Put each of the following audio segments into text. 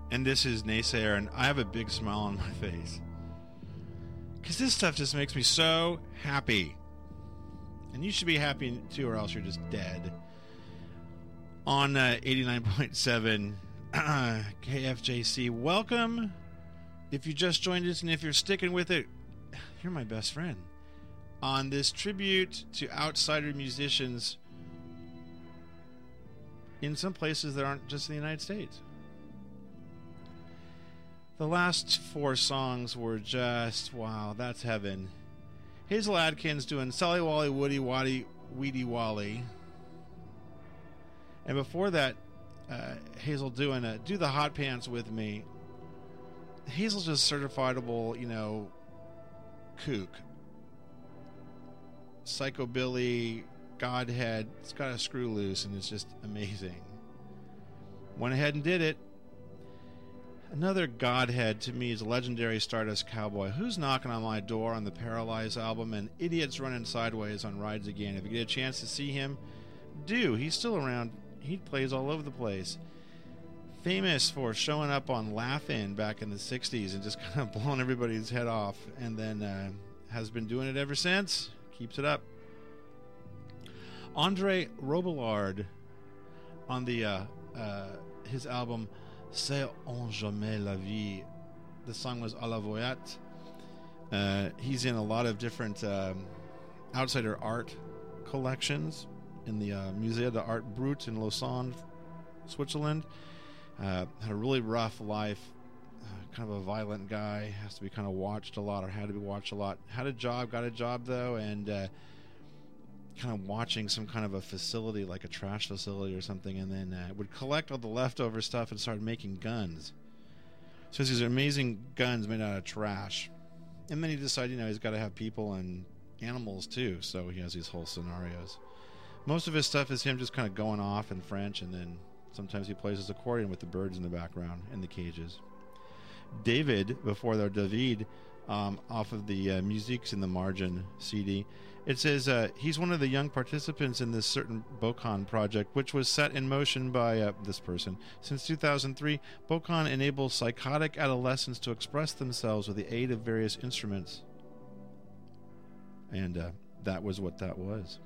And this is Naysayer, and I have a big smile on my face. Because this stuff just makes me so happy. And you should be happy too, or else you're just dead. On 89.7 KFJC, welcome. If you just joined us, and if you're sticking with it, you're my best friend. On this tribute to outsider musicians in some places that aren't just in the United States. The last four songs were just, wow, that's heaven. Hazel Adkins doing Solly Wally Woody Waddy Weedy Wally. And before that, Hazel doing Do the Hot Pants With Me. Hazel's just certifiable, kook. Psychobilly, Godhead. It's got a screw loose and it's just amazing. Went ahead and did it. Another Godhead to me is Legendary Stardust Cowboy. Who's Knocking on My Door on the Paralyze album, and Idiots Running Sideways on Rides Again. If you get a chance to see him, do. He's still around. He plays all over the place. Famous for showing up on Laugh-In back in the 60s and just kind of blowing everybody's head off, and then has been doing it ever since. Keeps it up. Andre Robillard on the his album C'est en jamais la vie. The song was À la Voyette. He's in a lot of different outsider art collections in the Musée d'Art Brut in Lausanne, Switzerland. Had a really rough life. Kind of a violent guy. Has to be kind of watched a lot, or had to be watched a lot. Had a job, got a job though, and kind of watching some kind of a facility, like a trash facility or something, and then would collect all the leftover stuff and start making guns. So these are amazing guns made out of trash. And then he decided, he's got to have people and animals too, so he has these whole scenarios. Most of his stuff is him just kind of going off in French, and then sometimes he plays his accordion with the birds in the background and the cages. David, before their David, off of the Musiques in the Margin CD, it says he's one of the young participants in this certain Bocan project, which was set in motion by this person. Since 2003, Bocan enables psychotic adolescents to express themselves with the aid of various instruments. And that was what that was.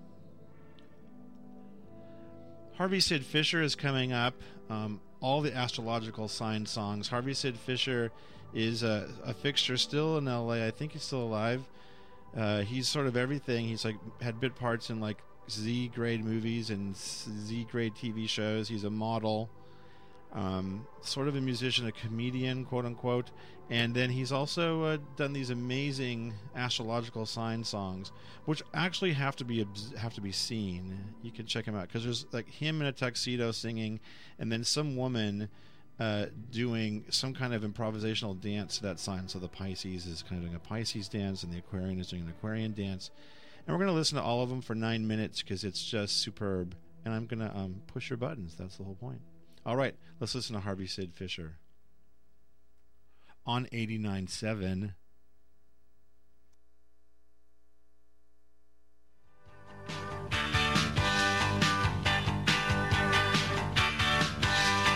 Harvey Sid Fisher is coming up. All the astrological sign songs. Harvey Sid Fisher is a fixture still in LA. I think he's still alive. He's sort of everything. He's had bit parts in Z grade movies and Z grade TV shows. He's a model, sort of a musician, a comedian, quote unquote. And then he's also done these amazing astrological sign songs, which actually have to be seen. You can check him out because there's him in a tuxedo singing, and then some woman doing some kind of improvisational dance to that sign. So the Pisces is kind of doing a Pisces dance, and the Aquarian is doing an Aquarian dance. And we're going to listen to all of them for 9 minutes because it's just superb. And I'm going to push your buttons. That's the whole point. All right, let's listen to Harvey Sid Fisher on 89.7